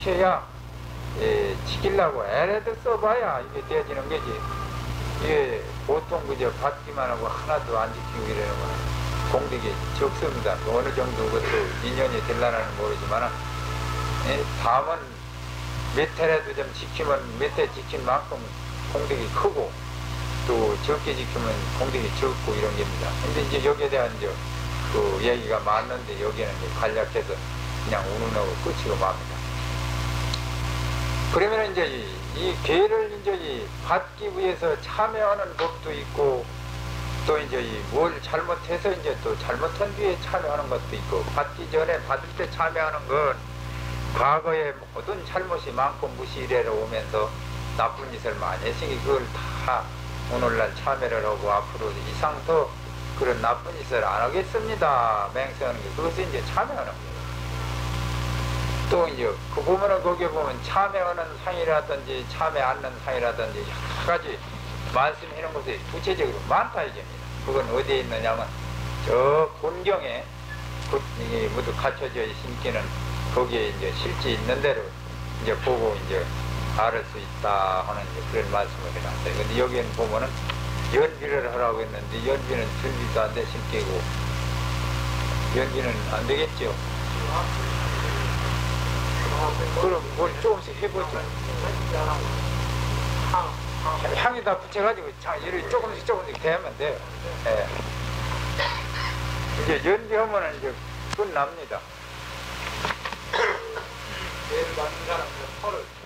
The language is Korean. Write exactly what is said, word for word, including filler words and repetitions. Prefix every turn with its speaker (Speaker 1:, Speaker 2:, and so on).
Speaker 1: 해야 예, 지키려고 애라도 써봐야 이게 되어지는 거지. 이게 보통 그저 받기만 하고 하나도 안 지키고 이러는 거는 공덕이 적습니다. 어느 정도 그것도 인연이 될라는 모르지만 예, 다음은 몇 해라도 좀 지키면 몇 해 지킨 만큼 공덕이 크고 또 적게 지키면 공덕이 적고 이런 겁니다. 근데 이제 여기에 대한 이제 그 얘기가 많는데 여기는 이제 간략해서 그냥 운운하고 끝이고 맙니다. 그러면 이제 이, 이 계를 이제 이 받기 위해서 참여하는 법도 있고 또 이제 이 뭘 잘못해서 이제 또 잘못한 뒤에 참여하는 것도 있고 받기 전에 받을 때 참여하는 건 과거에 모든 잘못이 많고 무시이래로 오면서 나쁜 짓을 많이 했으니 그걸 다 오늘날 참여를 하고 앞으로 이상도 그런 나쁜 짓을 안 하겠습니다 맹세하는 게 그것이 이제 참여하는 거예요. 또 이제 그 보면은 거기에 보면 참여하는 상이라든지 참여 않는 상이라든지 여러 가지 말씀하는 것이 구체적으로 많다 이겁니다. 그건 어디에 있느냐면 저 본경에 이게 모두 갖춰져 있으니까는 거기에 이제 실제 있는 대로 이제 보고 이제 알을 수 있다 하는 이제 그런 말씀을 해놨어요. 근데 여기는 보면은 연비를 하라고 했는데 연비는 준비도 안 되실 게고 연비는 안 되겠죠. 그럼 뭘 조금씩 해보죠. 향에다 붙여가지고 자, 이렇게 조금씩 조금씩 대면 돼요. 예. 이제 연비하면은 이제 끝납니다. 예를 받는 사람은 털을